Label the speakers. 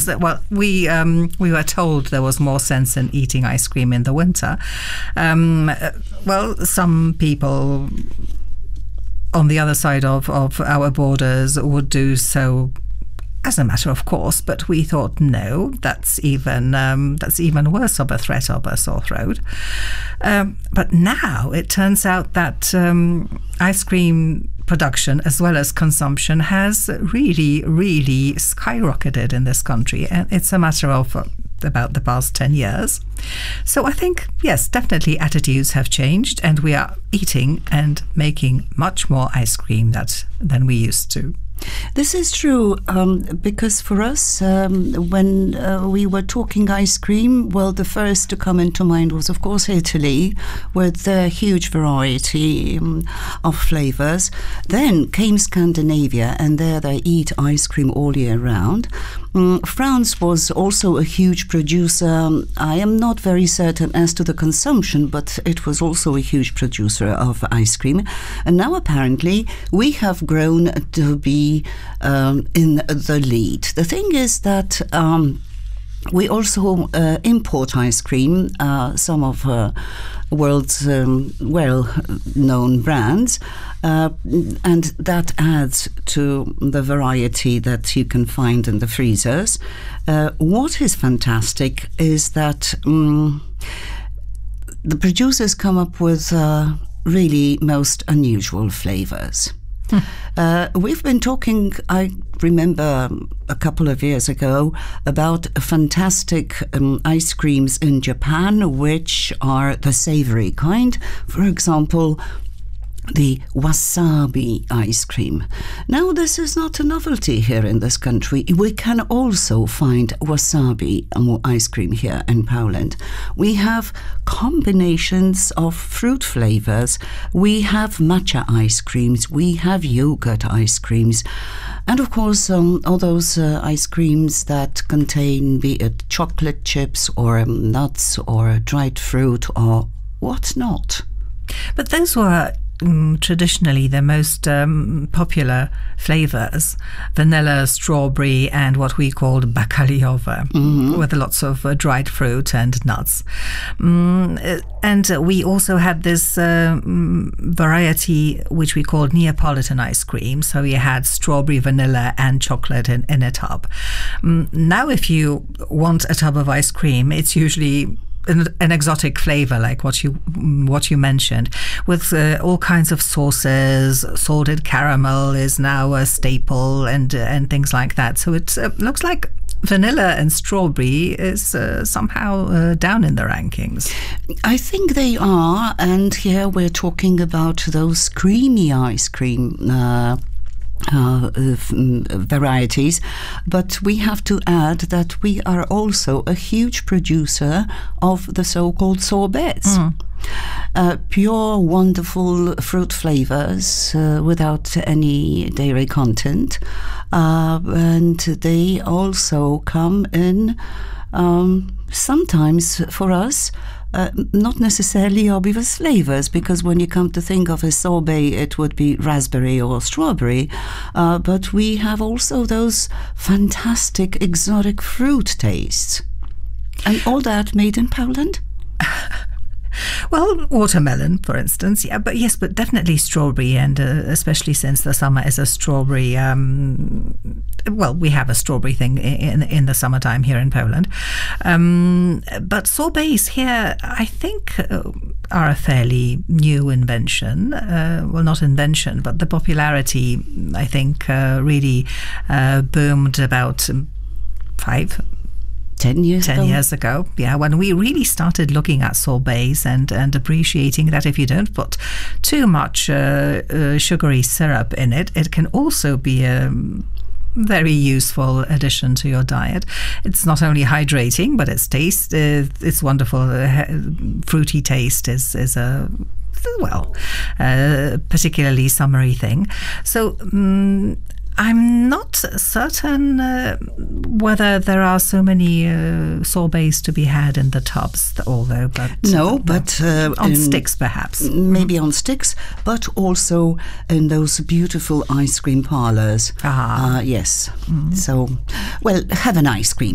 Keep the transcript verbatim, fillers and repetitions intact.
Speaker 1: course, well, we um, we were told there was more sense in eating ice cream in the winter. Um, well, some people on the other side of, of our borders would do so as a matter of course, but we thought no, that's even um, that's even worse of a threat of a sore throat. Um, but now it turns out that um, ice cream production as well as consumption has really, really skyrocketed in this country, and it's a matter of uh, about the past ten years. So I think, yes, definitely attitudes have changed, and we are eating and making much more ice cream that, than we used to.
Speaker 2: This is true, um, because for us, um, when uh, we were talking ice cream, well, the first to come into mind was, of course, Italy, with a huge variety um, of flavors. Then came Scandinavia, and there they eat ice cream all year round. Um, France was also a huge producer. I am not very certain as to the consumption, but it was also a huge producer of ice cream. And now apparently we have grown to be um, in the lead. The thing is that um, we also uh, import ice cream, uh, some of uh, world's um, well-known brands, uh, and that adds to the variety that you can find in the freezers. Uh, what is fantastic is that um, the producers come up with uh, really most unusual flavors. Hmm. Uh, we've been talking, I remember a couple of years ago, about fantastic um, ice creams in Japan, which are the savory kind. For example, the wasabi ice cream. Now, this is not a novelty here in this country. We can also find wasabi ice cream here in Poland. We have combinations of fruit flavors. We have matcha ice creams. We have yogurt ice creams. And of course, um, all those uh, ice creams that contain, be it chocolate chips or um, nuts or dried fruit or whatnot.
Speaker 1: But those were Um, traditionally the most um, popular flavors: vanilla, strawberry, and what we called bakaliowa, mm-hmm. with lots of uh, dried fruit and nuts. Um, and uh, we also had this uh, variety which we called Neapolitan ice cream. So you had strawberry, vanilla, and chocolate in, in a tub. Um, now if you want a tub of ice cream, it's usually An, an exotic flavor like what you what you mentioned, with uh, all kinds of sauces. Salted caramel is now a staple, and uh, and things like that. So it uh, looks like vanilla and strawberry is uh, somehow uh, down in the rankings.
Speaker 2: I think they are, and here we're talking about those creamy ice cream uh, Uh, uh, varieties, but we have to add that we are also a huge producer of the so-called sorbets. Mm. Uh, pure, wonderful fruit flavors uh, without any dairy content, uh, and they also come in um, sometimes for us Uh, not necessarily obvious flavors, because when you come to think of a sorbet, it would be raspberry or strawberry. Uh, but we have also those fantastic exotic fruit tastes. And all that made in Poland?
Speaker 1: Well, watermelon, for instance, yeah, but yes, but definitely strawberry, and uh, especially since the summer is a strawberry. Um, well, we have a strawberry thing in in the summertime here in Poland. Um, but sorbets here, I think, uh, are a fairly new invention. Uh, well, not invention, but the popularity, I think, uh, really uh, boomed about five.
Speaker 2: Ten years
Speaker 1: Ten
Speaker 2: ago.
Speaker 1: years ago, yeah, when we really started looking at sorbets and, and appreciating that if you don't put too much uh, uh, sugary syrup in it, it can also be a very useful addition to your diet. It's not only hydrating, but its taste, uh, it's wonderful. Uh, fruity taste is, is a well, uh, particularly summery thing. So um, I'm not certain uh, whether there are so many uh, sorbets to be had in the tubs, although, but
Speaker 2: no, but uh,
Speaker 1: on
Speaker 2: in,
Speaker 1: sticks perhaps,
Speaker 2: maybe on sticks, but also in those beautiful ice cream parlors.
Speaker 1: Ah,
Speaker 2: uh, yes. Mm-hmm. So, well, have an ice cream.